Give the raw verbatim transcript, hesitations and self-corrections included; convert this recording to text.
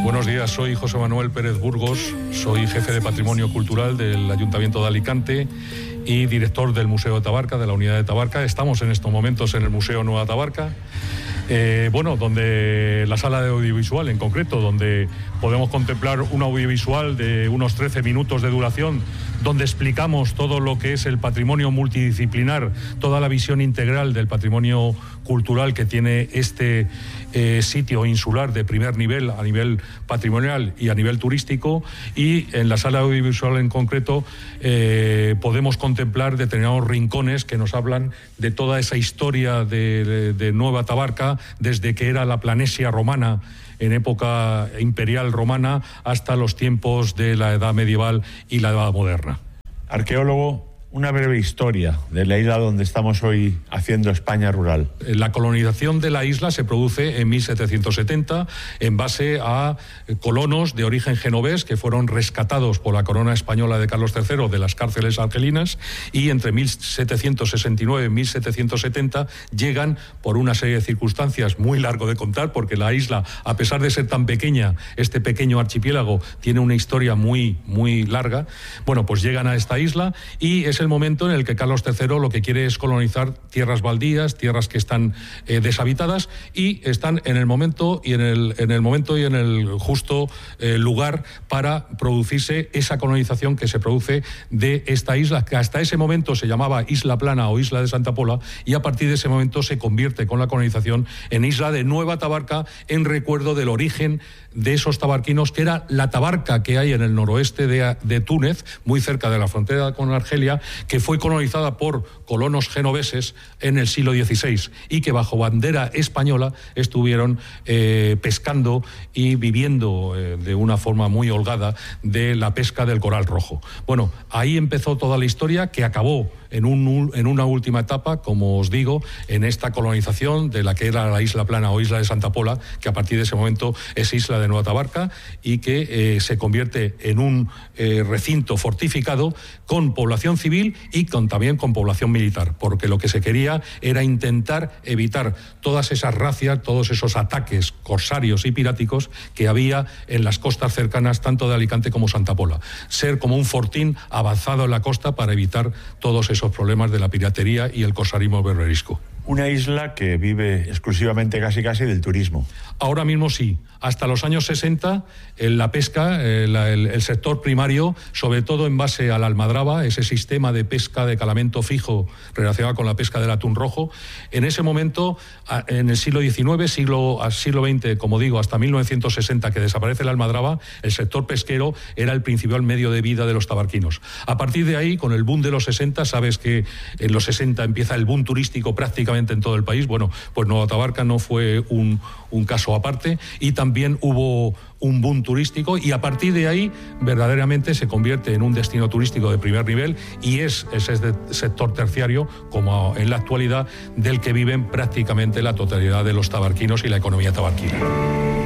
Buenos días, soy José Manuel Pérez Burgos, soy jefe de Patrimonio Cultural del Ayuntamiento de Alicante y director del Museo de Tabarca, de la Unidad de Tabarca. Estamos en estos momentos en el Museo Nueva Tabarca, eh, bueno, donde la sala de audiovisual en concreto, donde podemos contemplar un audiovisual de unos trece minutos de duración, donde explicamos todo lo que es el patrimonio multidisciplinar, toda la visión integral del patrimonio cultural que tiene este eh, sitio insular de primer nivel, a nivel patrimonial y a nivel turístico. Y en la sala audiovisual en concreto eh, podemos contemplar determinados rincones que nos hablan de toda esa historia de, de, de Nueva Tabarca, desde que era la Planesia romana en época imperial romana hasta los tiempos de la Edad Medieval y la Edad Moderna. Arqueólogo, una breve historia de la isla donde estamos hoy haciendo España rural. La colonización de la isla se produce en mil setecientos setenta en base a colonos de origen genovés que fueron rescatados por la corona española de Carlos tercero de las cárceles argelinas, y entre mil setecientos sesenta y nueve y mil setecientos setenta llegan por una serie de circunstancias muy largo de contar, porque la isla, a pesar de ser tan pequeña, este pequeño archipiélago tiene una historia muy, muy larga. Bueno, pues llegan a esta isla y es el momento en el que Carlos tercero lo que quiere es colonizar tierras baldías, tierras que están eh, deshabitadas, y están en el momento y en el, en el momento y en el justo eh, lugar para producirse esa colonización que se produce de esta isla, que hasta ese momento se llamaba Isla Plana o Isla de Santa Pola, y a partir de ese momento se convierte con la colonización en Isla de Nueva Tabarca, en recuerdo del origen de esos tabarquinos, que era la Tabarca que hay en el noroeste de, de Túnez, muy cerca de la frontera con Argelia, que fue colonizada por colonos genoveses en el siglo dieciséis y que bajo bandera española estuvieron eh, pescando y viviendo eh, de una forma muy holgada de la pesca del coral rojo. Bueno, ahí empezó toda la historia, que acabó en, un, en una última etapa, como os digo, en esta colonización de la que era la Isla Plana o Isla de Santa Pola, que a partir de ese momento es Isla de Nueva Tabarca, y que eh, se convierte en un eh, recinto fortificado con población civil y con, también con población militar, porque lo que se quería era intentar evitar todas esas racias, todos esos ataques corsarios y piráticos que había en las costas cercanas tanto de Alicante como Santa Pola. Ser como un fortín avanzado en la costa para evitar todos esos problemas de la piratería y el corsarismo berberisco. Una isla que vive exclusivamente casi casi del turismo. Ahora mismo sí. Hasta los años sesenta, en la pesca, el, el, el sector primario, sobre todo en base a la almadraba, ese sistema de pesca de calamento fijo relacionado con la pesca del atún rojo, en ese momento, en el siglo diecinueve, siglo, siglo veinte, como digo, hasta mil novecientos sesenta, que desaparece la almadraba, el sector pesquero era el principal medio de vida de los tabarquinos. A partir de ahí, con el boom de los sesenta, sabes que en los sesenta empieza el boom turístico prácticamente en todo el país. Bueno, pues Nueva Tabarca no fue un, un caso aparte, y también hubo un boom turístico, y a partir de ahí verdaderamente se convierte en un destino turístico de primer nivel, y es ese sector terciario, como en la actualidad, del que viven prácticamente la totalidad de los tabarquinos y la economía tabarquina.